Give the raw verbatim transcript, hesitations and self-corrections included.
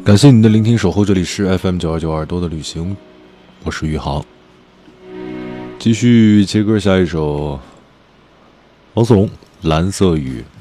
感谢你的聆听守候，这里是 F M 九二九耳朵的旅行，我是宇航。继续切歌，下一首王思龙《蓝色雨》。